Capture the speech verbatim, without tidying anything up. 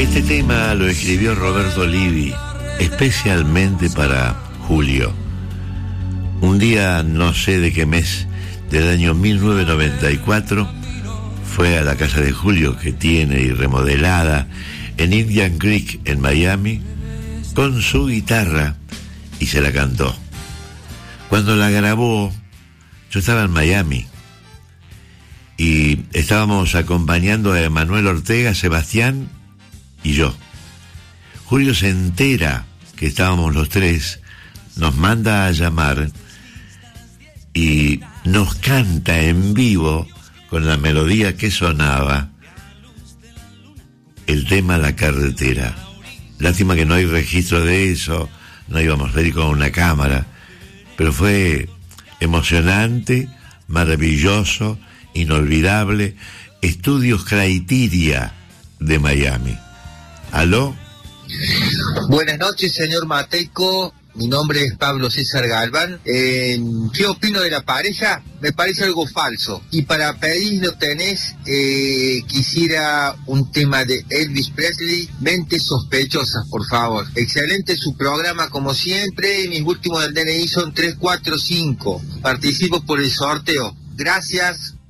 Este tema lo escribió Roberto Livi especialmente para Julio. Un día, no sé de qué mes, del año mil novecientos noventa y cuatro, fue a la casa de Julio, que tiene y remodelada en Indian Creek, en Miami, con su guitarra, y se la cantó. Cuando la grabó, yo estaba en Miami y estábamos acompañando a Emanuel Ortega, Sebastián y yo. Julio se entera que estábamos los tres, nos manda a llamar y nos canta en vivo, con la melodía que sonaba, el tema La Carretera. Lástima que no hay registro de eso, no íbamos a ir con una cámara, pero fue emocionante, maravilloso, inolvidable. Estudios Criteria de Miami. ¿Aló? Buenas noches, señor Mateico. Mi nombre es Pablo César Galván. Eh, ¿Qué opino de la pareja? Me parece algo falso. Y para pedir lo tenés, eh, quisiera un tema de Elvis Presley, Mentes Sospechosas, por favor. Excelente su programa, como siempre. Mis últimos del D N I son tres cuatro cinco. Participo por el sorteo. Gracias.